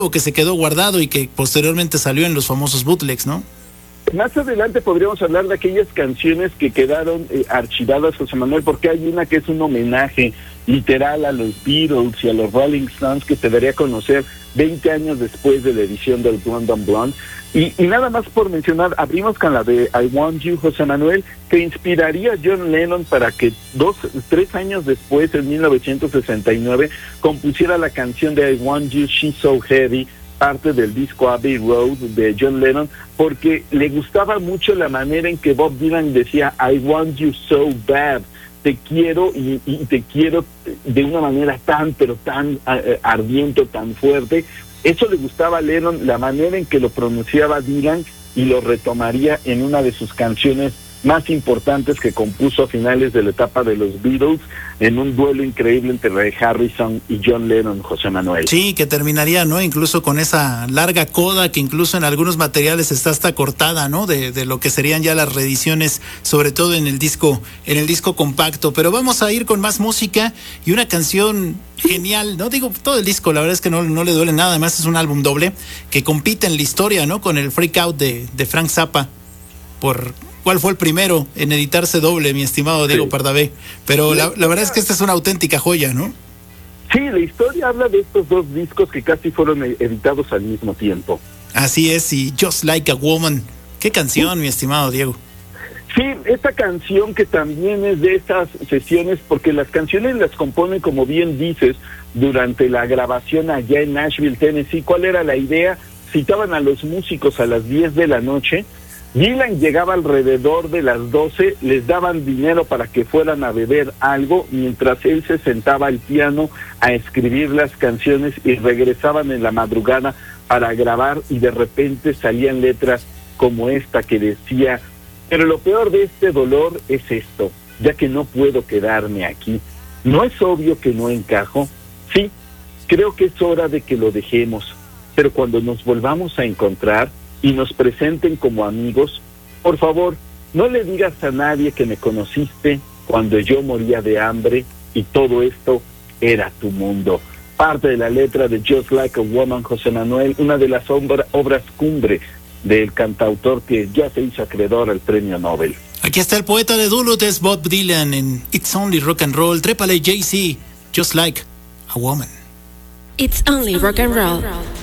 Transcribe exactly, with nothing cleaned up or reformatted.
que se quedó guardado y que posteriormente salió en los famosos bootlegs, ¿no? Más adelante podríamos hablar de aquellas canciones que quedaron eh, archivadas, José Manuel, porque hay una que es un homenaje literal a los Beatles y a los Rolling Stones que se daría a conocer veinte años después de la edición del Blonde on Blonde. Y, y nada más por mencionar, abrimos con la de I Want You, José Manuel, que inspiraría a John Lennon para que dos, tres años después, en mil novecientos sesenta y nueve, compusiera la canción de I Want You, She's So Heavy, parte del disco Abbey Road de John Lennon, porque le gustaba mucho la manera en que Bob Dylan decía I want you so bad, te quiero y, y te quiero de una manera tan, pero tan uh, ardiente, tan fuerte. Eso le gustaba a Lennon, la manera en que lo pronunciaba Dylan, y lo retomaría en una de sus canciones más importantes que compuso a finales de la etapa de los Beatles, en un duelo increíble entre Ray Harrison y John Lennon, José Manuel. Sí, que terminaría, ¿no? Incluso con esa larga coda que incluso en algunos materiales está hasta cortada, ¿no? De, de lo que serían ya las reediciones, sobre todo en el disco, en el disco compacto. Pero vamos a ir con más música y una canción genial, ¿no? Digo, todo el disco, la verdad es que no, no le duele nada, además es un álbum doble que compite en la historia, ¿no? Con el Freak Out de, de Frank Zappa, por... ¿Cuál fue el primero en editarse doble, mi estimado Diego sí. Pardavé? Pero la, la verdad es que esta es una auténtica joya, ¿no? Sí, la historia habla de estos dos discos que casi fueron editados al mismo tiempo. Así es, y Just Like a Woman. ¿Qué canción, sí. mi estimado Diego? Sí, esta canción que también es de esas sesiones, porque las canciones las componen, como bien dices, durante la grabación allá en Nashville, Tennessee. ¿Cuál era la idea? Citaban a los músicos a las diez de la noche, Dylan llegaba alrededor de las doce, les daban dinero para que fueran a beber algo, mientras él se sentaba al piano a escribir las canciones, y regresaban en la madrugada para grabar, y de repente salían letras como esta que decía: pero lo peor de este dolor es esto, ya que no puedo quedarme aquí. ¿No es obvio que no encajo? Sí, creo que es hora de que lo dejemos, pero cuando nos volvamos a encontrar y nos presenten como amigos, por favor, no le digas a nadie que me conociste cuando yo moría de hambre y todo esto era tu mundo. Parte de la letra de Just Like a Woman, José Manuel, una de las obra, obras cumbre del cantautor que ya se hizo acreedor al premio Nobel. Aquí está el poeta de Duluth, es Bob Dylan, en It's Only Rock and Roll. Trépale, Jay-Z, Just Like a Woman. It's only rock and roll.